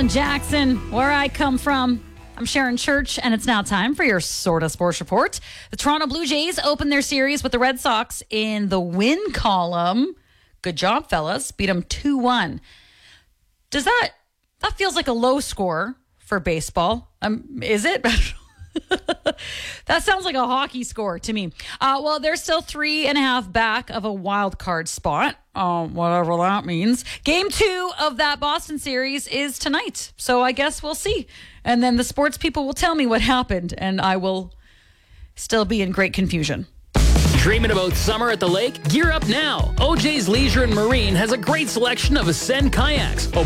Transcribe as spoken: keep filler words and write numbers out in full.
Alan Jackson, where I come from. I'm Sharon Church, and it's now time for your Sorta Sports Report. The Toronto Blue Jays opened their series with the Red Sox in the win column. Good job, fellas. Beat them two one. Does that, that feels like a low score for baseball. Um, is it? That sounds like a hockey score to me. Uh, well, they're still three and a half back of a wild card spot, um, whatever that means. Game two of that Boston series is tonight, so I guess we'll see. And then the sports people will tell me what happened, and I will still be in great confusion. Dreaming about summer at the lake? Gear up now. O J's Leisure and Marine has a great selection of Ascend kayaks.